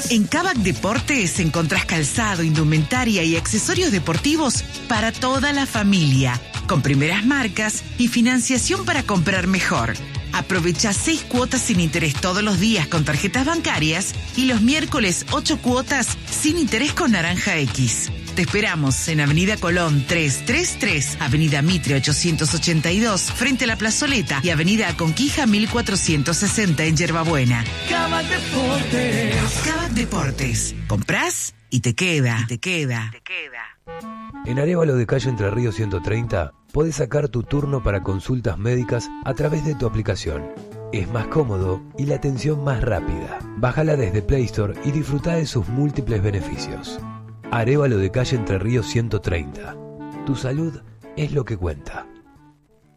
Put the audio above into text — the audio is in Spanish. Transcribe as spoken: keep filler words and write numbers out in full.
En Kavak Deportes encontrás calzado, indumentaria y accesorios deportivos para toda la familia, con primeras marcas y financiación para comprar mejor. Aprovecha seis cuotas sin interés todos los días con tarjetas bancarias y los miércoles ocho cuotas sin interés con Naranja X. Te esperamos en Avenida Colón trescientos treinta y tres, Avenida Mitre ochocientos ochenta y dos, frente a la Plazoleta, y Avenida Conquija mil cuatrocientos sesenta en Yerbabuena. Kavak Deportes. Kavak Deportes. Comprás y te queda, y te queda, te queda. En Arévalo de Calle Entre Ríos ciento treinta podés sacar tu turno para consultas médicas a través de tu aplicación. Es más cómodo y la atención más rápida. Bájala desde Play Store y disfruta de sus múltiples beneficios. Arévalo de Calle Entre Ríos ciento treinta. Tu salud es lo que cuenta.